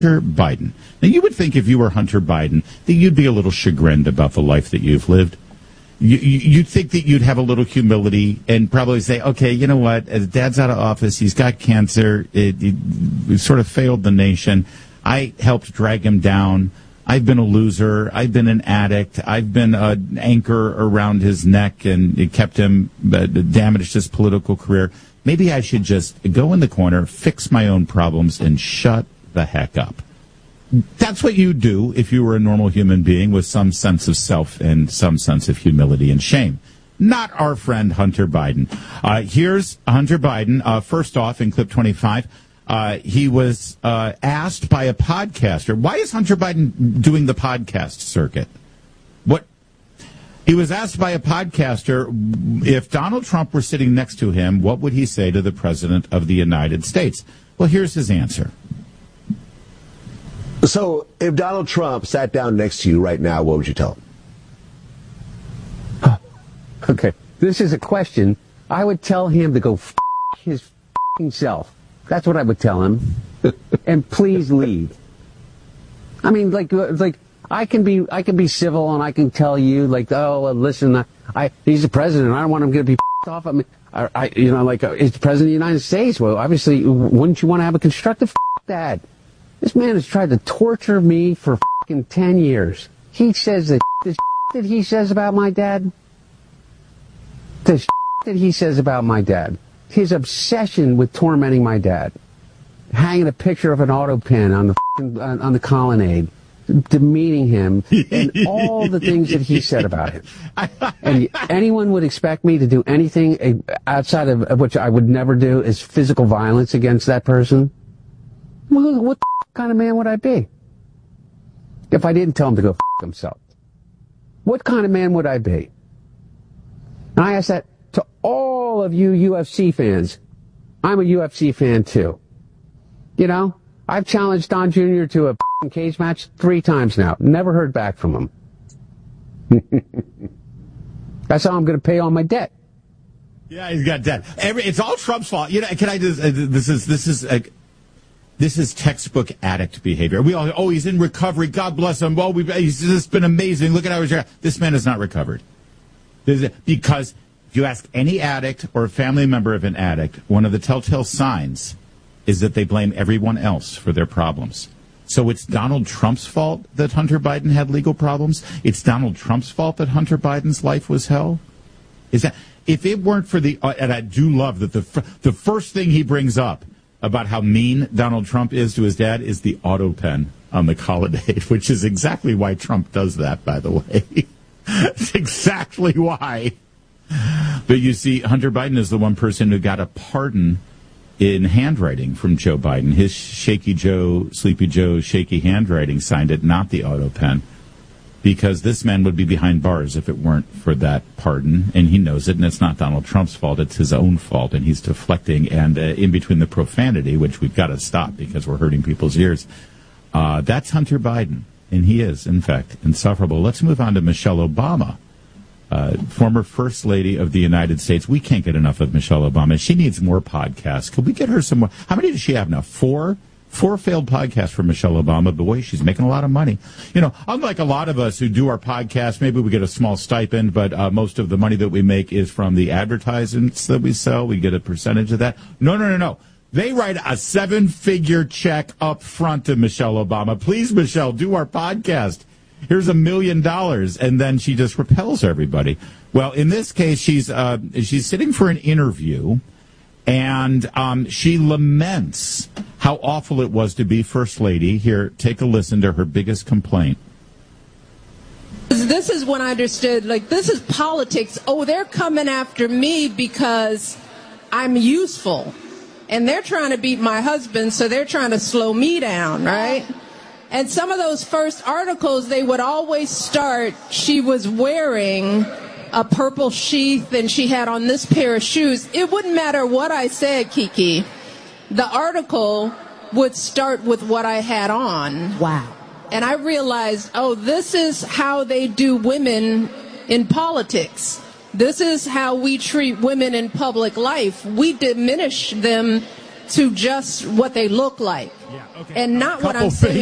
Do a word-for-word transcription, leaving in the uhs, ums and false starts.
Hunter Biden. Now, you would think if you were Hunter Biden that you'd be a little chagrined about the life that you've lived. You, you, you'd think that you'd have a little humility and probably say, okay, you know what, as Dad's out of office, he's got cancer, it, it, it sort of failed the nation. I helped drag him down. I've been a loser. I've been an addict. I've been an anchor around his neck, and it kept him, uh, damaged his political career. Maybe I should just go in the corner, fix my own problems, and shut the heck up. That's what you do if you were a normal human being with some sense of self and some sense of humility and shame. Not our friend Hunter Biden. Uh, here's Hunter Biden. Uh, first off, in clip twenty-five, uh, he was uh, asked by a podcaster, why is Hunter Biden doing the podcast circuit? What? He was asked by a podcaster if Donald Trump were sitting next to him, what would he say to the President of the United States? Well, here's his answer. So, if Donald Trump sat down next to you right now, what would you tell him? Okay, this is a question. I would tell him to go f*** his f***ing self. That's what I would tell him. And please leave. I mean, like, like I can be, I can be civil and I can tell you, like, oh, well, listen, I, I, he's the president. I don't want him to be f***ed off. I mean, I, I you know, like, uh, he's the president of the United States. Well, obviously, wouldn't you want to have a constructive f*** that? This man has tried to torture me for fucking ten years. He says that the that he says about my dad, the that he says about my dad, his obsession with tormenting my dad, hanging a picture of an auto pen on the on, on the colonnade, demeaning him, and all the things that he said about him. And anyone would expect me to do anything outside of which I would never do is physical violence against that person. Well, what the kind of man would I be if I didn't tell him to go f*** himself? What kind of man would I be? And I ask that to all of you U F C fans. I'm a U F C fan too. You know, I've challenged Don Junior to a f***ing cage match three times now. Never heard back from him. That's how I'm going to pay all my debt. Yeah, he's got debt. Every, it's all Trump's fault. You know, can I just? Uh, this is this is. Uh, This is textbook addict behavior. We all, oh, he's in recovery. God bless him. Well, we've, he's just been amazing. Look at how he's, this man is not recovered. Because if you ask any addict or a family member of an addict, one of the telltale signs is that they blame everyone else for their problems. So it's Donald Trump's fault that Hunter Biden had legal problems. It's Donald Trump's fault that Hunter Biden's life was hell. Is that, if it weren't for the, uh, and I do love that the, the first thing he brings up about how mean Donald Trump is to his dad is the auto pen on the colonnade, which is exactly why Trump does that, by the way. It's exactly why. But you see, Hunter Biden is the one person who got a pardon in handwriting from Joe Biden. His Shaky Joe, Sleepy Joe, shaky handwriting signed it, not the auto pen. Because this man would be behind bars if it weren't for that pardon, and he knows it, and it's not Donald Trump's fault, it's his own fault, and he's deflecting, and uh, in between the profanity, which we've got to stop because we're hurting people's ears, uh, that's Hunter Biden, and he is, in fact, insufferable. Let's move on to Michelle Obama, uh, former First Lady of the United States. We can't get enough of Michelle Obama. She needs more podcasts. Could we get her some more? How many does she have now? Four? Four failed podcasts for Michelle Obama. Boy, she's making a lot of money. You know, unlike a lot of us who do our podcasts, maybe we get a small stipend, but uh, most of the money that we make is from the advertisements that we sell. We get a percentage of that. No, no, no, no. They write a seven-figure check up front to Michelle Obama. Please, Michelle, do our podcast. Here's a million dollars. And then she just repels everybody. Well, in this case, she's uh, she's sitting for an interview. And um, she laments how awful it was to be First Lady. Here, take a listen to her biggest complaint. This is when I understood, like, this is politics. Oh, they're coming after me because I'm useful. And they're trying to beat my husband, so they're trying to slow me down, right? And some of those first articles, they would always start, she was wearing a purple sheath and she had on this pair of shoes. It wouldn't matter what I said, Kiki. The article would start with what I had on. Wow. And I realized, oh, this is how they do women in politics. This is how we treat women in public life. We diminish them to just what they look like, Yeah, okay. and not what Couple I'm saying.